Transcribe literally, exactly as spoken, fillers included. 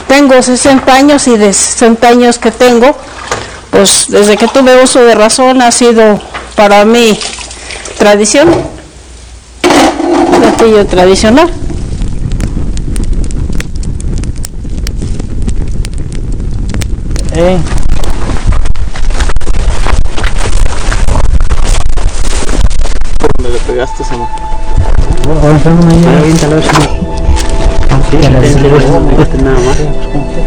tengo sesenta años y de sesenta años que tengo, pues desde que tuve uso de razón ha sido para mí tradición, platillo tradicional. Eh. ¿Dónde le pegaste, Sama? Ahora estamos ahí. Ahora bien, tal vez no. Sí, ya le pegaste nada más.